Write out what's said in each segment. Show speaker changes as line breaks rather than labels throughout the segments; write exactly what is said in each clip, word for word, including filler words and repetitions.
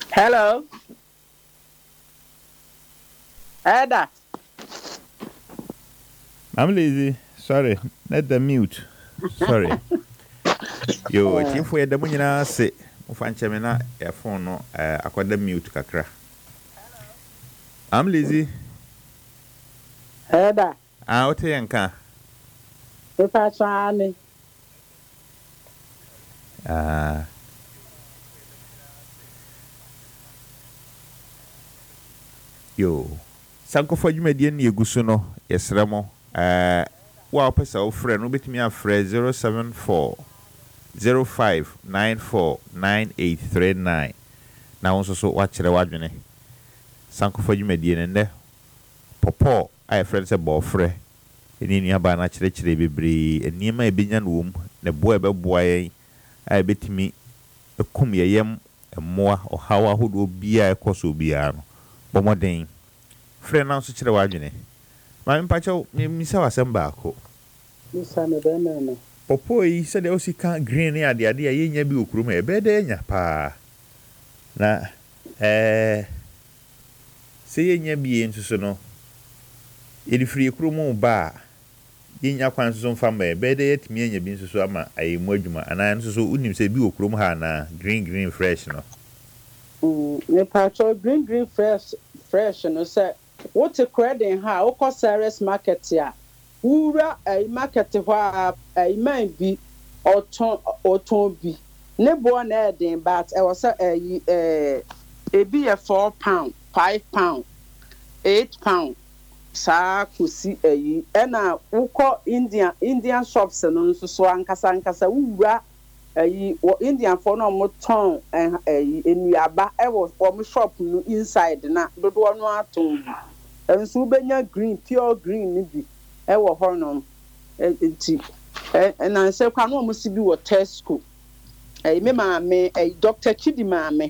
Hello. Ada.
I'm lazy. Sorry. Let the mute. Sorry. Yo, if we the money say, Ufanchamena, a phone no, uh, I got the mute kakra. I'm lazy.
Ada.
Ah, what yanka?
If I try
Ah. Yo. Sanko for you median yegusuno, yes, Ramo. Uh, wow, pesa o friend, no bit me a friend zero seven four zero five nine four nine eight three nine. Now also so watch the wadjune. Sanko for you median and there. Popo, I friends a bofre. And in your banner, chile be and near my binyan womb, the boy be boy. I bet me a cum yam, a more or how I would be a coso biano. But more dane. Friend now such a wagine. My impacho, Miss Awasembako.
Miss Anna Banana.
Popo, he said, they also can't green near the idea, ye be ukrume, a bed, eh, pa. Na, eh, say ye be into sono. If free crumo bar. Yin ya kwan so mfa ma be dey etimi anya bi nso so ama ayi mu adwuma ana nso so unim se bi okrom ha na green green fresh no
Mm, me patcho green green fresh fresh no say what credit ha o ko Ceres market ya. Wura a market ho a man bi oton oton bi. Ne bo na edin but e was eh eh e bi four pound, five pound, eight pound. Saa kusi eyi ena ukọ Indian Indian shops no nso so ankasa ankasa wura eyi wo Indian for no mo ton eyi enuaba e wo mo shop no inside na dodo no aton enso benya green pure green ni bi e wo ho no enti e na nse kwa no mo si bi wo Tesco eyi me ma me eyi Doctor Chidi ma me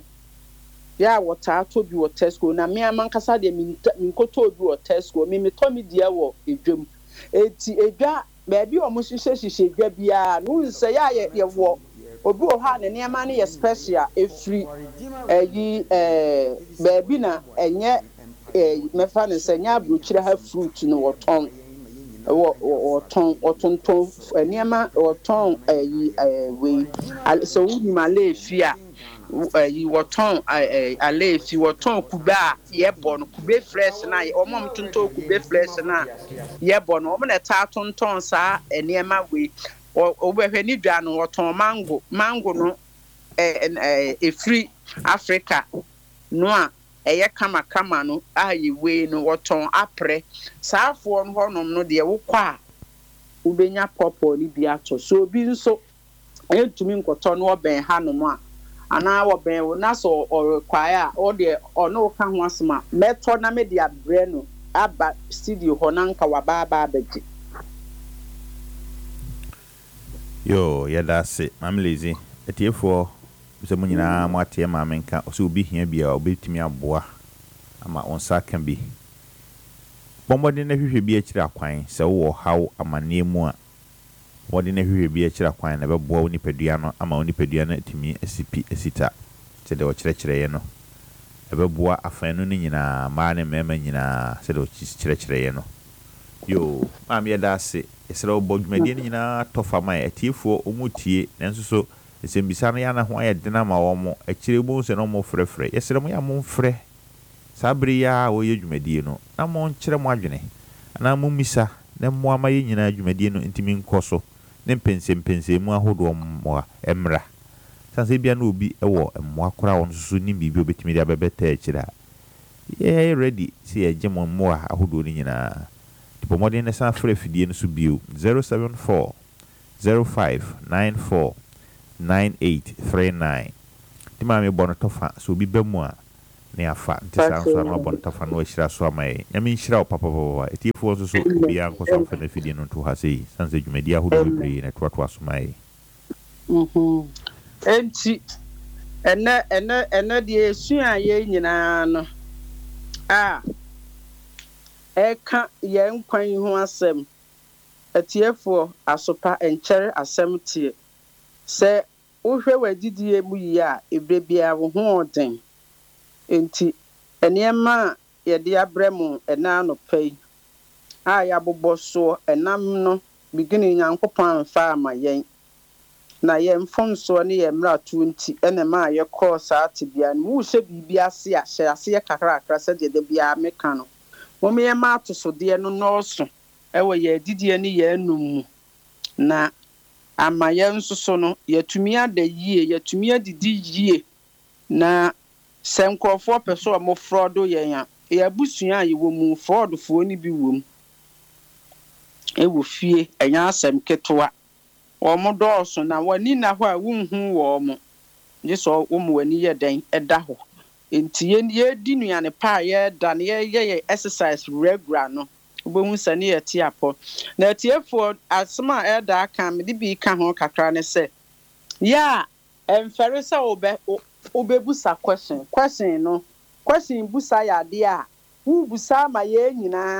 ya wota to bi wo Tesco na me amankasa de mi nkoto bi wo Tesco me me to mi dia wo edwam eti edwa ba bi o mo hihye hihye edwa bia no nse ya ye wo obi o ha ne niam na ye special efri eyi eh ba bi na enye eh me fa ne nse nya abrochire ha fruit no wo ton wo wo ton wo ton ton niam wo ton eyi eh we so uni male fi a yi woton alefi woton kuba yebo no kube fresh na omom tonto kube fresh na yebo no omna ta tonton sa enema we obehwe ni dwa no woton mango mango no eh eh free Africa no a eye kama kama no ayi we no woton apre saafo no honom no de wokọ a ubenya popo ni bi ato so bi nso entumi nkoto no oben hanom a ana wo ben wo na so or kwaya o de ono ka ho asema meto na me dia bre no aba studio ho na nka wa ba ba abeji
yo ya da se mam lazy etiefo se mo nyina mo atie ma menka o se obi hia bia obetimi aboa ama onsa kan bi bombode na hwehwe bi akira akwan se wo haw amane mu a wodi na hwehwe bi akira kwan na beboa woni padua no ama woni padua na timi asipi asita se de o kyerɛkyerɛ ye no ebeboa afan no ni nyina ma ne mema nyina se de o kyerɛkyerɛ ye no yo ma me da ase esere obodwumadi ni nyina tofa mai atiefo omutie nanso so esembisa no ya na ho ayedena ma wo mo akyire bo se no mo frɛfrɛ yesere mo ya mo frɛ sabri ya wo ye dwumadi no na mo nkyerɛ mo adwene ana mo misa na mo amaye nyina dwumadi no ntimi nkoso ne pensem pensem mu ahodo mo emra sanse bia na obi ewo mo akora won so ni bibi obetimi dia bebeta akira ye ready see eje mo mo ahodo ni nyina tipo modern na san frɛ fidie no so bio zero seven four zero five nine four nine eight three nine tima me bono tofa so obi bemu a ne afa ntisa so na bono tofa no ahira so amaye nyame nhira o papa papa etifo so so bia nkoso fa na fidie no to ha sei sanse dwumadi ahodo bebre na to to asomaye
mhm enti ene ene ene de esu a ye nyina no a eka ye nkwan ho asem atiefo asopa enkyere asem tie se wohwe wadidie mu yi a ebre bia wo ho oden enti enema ye de abremu ena no pay a ya bobɔ so enam no beginning Nyankopɔn amfa ama yen na ye mfomso ne ye mra twenty ene ma ye call saa tibia no wo hye bibia ase a hye ase ye kakra kakra se de bia meka no wo me ma atoso de no no so ewe ye didie ne ye anum na ama ye nsoso no ye tumi ada yie ye tumi adidi yie na senkrofo peso o mo frodo ye ya ye abusua ye wo mu frodofo ni bi wo mu e wo fie enya asem ketoa wo mo dɔɔso na wani na ho a wunhu wo mo yeso wo mo wani ye den eda ho enti ye ye di nuane pa ye da ne ye ye exercise regular no obohu sane ye ti apo na tiefo asema eda aka me di bi ka ho kakra ne se ya emfere se obe obebusa question question no question busa ya de a wu busa ma ye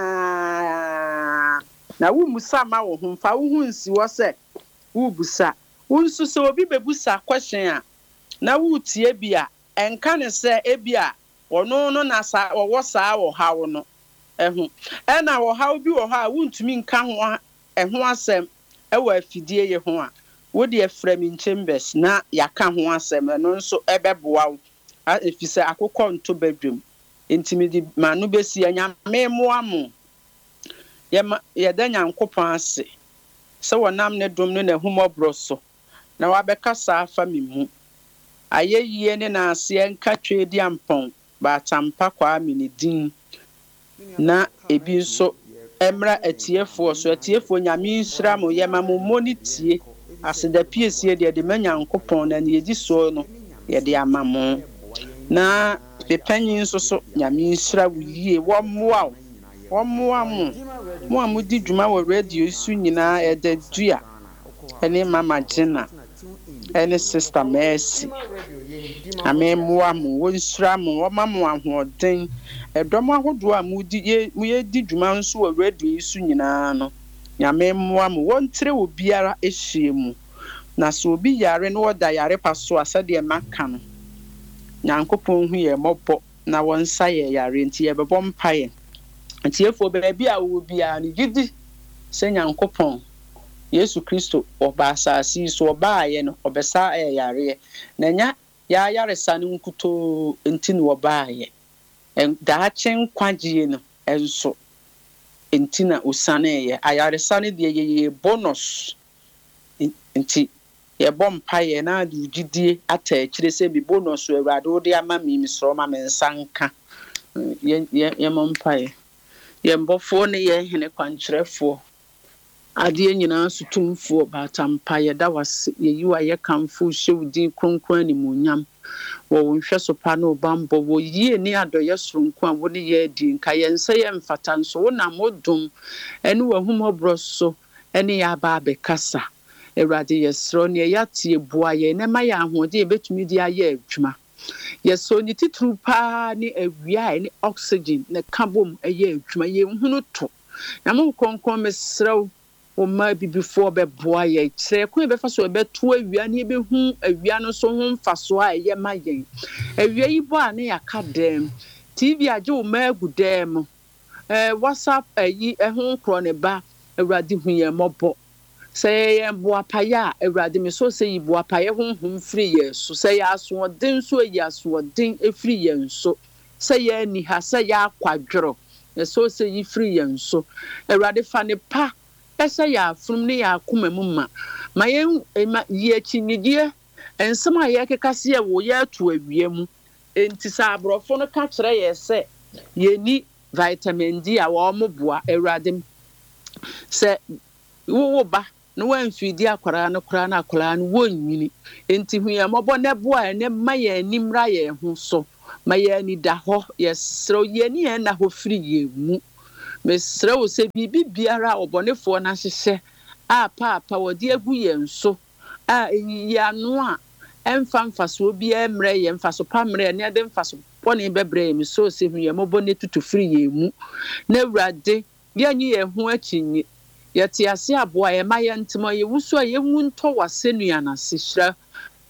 nyina na wu musa ma wo ho fa wo hu nsi wo se wu busa unsu se obi bebusa question a na wu tie bia enka ne se ebia ono no na sa wo saa wo hawo no ehu e na wo hawo bi wo ha a wuntumi nka ho eho asem e wa afidie ye ho a wo de Efrem Chambers na yaka ho asem no nso ebeboa wo efise akokɔ nto bedwam entimi di manu besi anya memo amu ye ye da Nyankopɔn ase se wonam ne dom no na humobro so na wabeka sa afa mimu ayeyie ne na ase enka twedi ampon ba tampa kwa aminidin na ebi nso emra atiefo so atiefo nyame nhira mo ye mamu monitie aseda piesie de de Nyankopɔn na ne yedi so no ye de amamo na pepanyin nso so nyame nhira wo yie wo moa wo moa mo mo amudi dwuma wo radio su nyina eda dua ene mama Gina ene sister Mercy ame moa mo wo nhira mo wo mama ahoden edom ahodo a mudi ye mu ye di dwuma nso wo radio su nyina no nyame moa mo wo ntre wo biara ehie mu na so obi yare no woda yare paso asade maka no Nyankopɔn hu ye mobɔ na wonsa ye yare nti ye bebɔ mpaye nti efo beebi a wo bia ne gidi se Nyankopɔn Yesu Kristo oba asasi so oba aye no obesa ye yare na nya ya yare sane nkuto nti no oba aye en da chen kwagye no enso nti na osane ye ayare sane de ye bonus nti ye bom paye na du gidie ata kire se bi bonus awurade wo de ama mi misro ma me nsanka ye ye mom paye ye mbofo ne ye hene kwankyerefo ade nyina sutumfo batampa ye da was ye yiwa ye kamfo hyewdi kronkron ni munyam wo nhwe so pa no bambo wo yie ni adoye soronko a wo ne ye di nka ye nse ye mfata nso wo na modum ene wo humobro so ene ya ba be kasa Erade yesro ne yatie bua ye ne ma ya ahode ebetumi di aye adwuma yeso ni titru pa ni awia ni oxygen ne kabom eye adwuma ye hunu to na mo konkon mesrew o ma bibifo be bua ye kire ko be fa so be to awia ni be hu awia no so hu mfaso a eye ma yen awia yi bo ane yakadem tv age o ma agudem eh whatsapp ayi ehun kro ne ba Erade hu ye mobo say boapaya Erade me so say boapaya honhom free ye so say aso den so ye aso den e free ye nso say ye ni ha say ya kwadworo ye so say yi free ye nso Erade fa ne pa e say ya frum ne ya akoma mu ma ma ye ye chinidie ensem a ye kekase ye wo ye to awie mu enti sa abrofo no ka kire ye say ye ni vitamin D a wo mo boa Erade say wo wo ba no wan fidi akwara no kora na akwara no wonnyini enti hu ye mobo ne boa ne ma ye nimra ye ho so ma ye ni da ho ye sro ye ni ye na ho firi ye mu me sro se bibi biara obonefo na hyehye a pa pa wodi agu ye nso a ya no a emfa mfaso bi emre ye mfaso pa mre ne de mfaso poni bebre me so se hu ye mobo ne tutu firi ye mu na Awurade ye nyi ye ho akinyi yeti ase aboa ye ma ye ntimo ye wusu a ye mu nto wase nua na sehra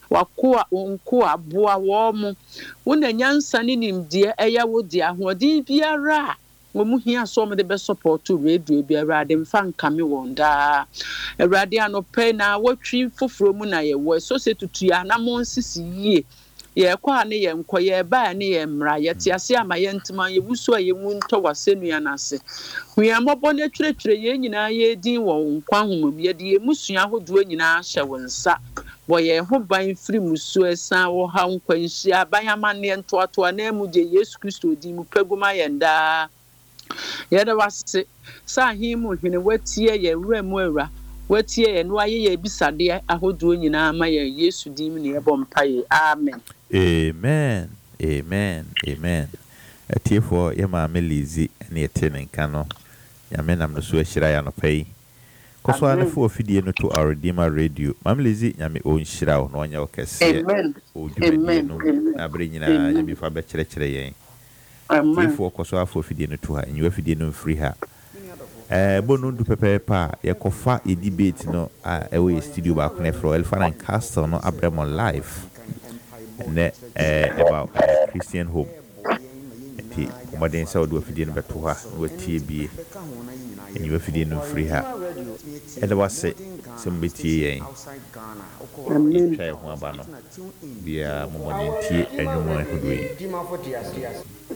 wakoa onkoa boa wo mo wona nyansa ne nimde eya wo de ahoden biara wo mu hia so mo de be support radio biara de mfa nkame won da awurade anope na wotwi foforo mu na ye wo so se tutua na mo nsisi yie ye kwa ne ye nkɔ ye ba ne ye mra ye te ase ama ye ntima ye wusu a ye mu ntɔ wasenua na ase huya mɔbɔ ne twerɛtwerɛ ye nyina ye din wɔ nkwa homom ye de ye musua hodo nyina hyɛ wo nsa bo ye ho ban firi musu esan wo ha nkwanhyia ban amane ntoatoa na mu de Yesu Kristo din mu paguma ye nda ye da wase sa himu hene watie ye wura mu awura watie ye no aye ye bisade ahodo nyina ma ye Yesu din mu ne ye bɔ mpae amen.
Amen. Amen. Amen. Atiefo ye ma melizi ne etene nka no. Ya me nam no so ahira ya no pai. Koso ana fo ofidie no to our Redeemer radio. Mamelizi ya me on hira wo no nya okese.
Amen.
Amen. Abre nyina ya me fa be kire kire yen. Atiefo koso afo ofidie no to ha. Nyi ofidie no free ha. Eh bonu ndu pepepa ye kofa e debate no a ewe studio ba ko ne fro Elfana Castle no Abremon live. Ne eh about uh, Christian Hope. Eti modern Saudi afidie no beto ha we tie bie. Eni we afidie no free ha. E da wase sembetie yen. Amen. Try ho aba no. Bia mo modern tie enwuma hodo yi.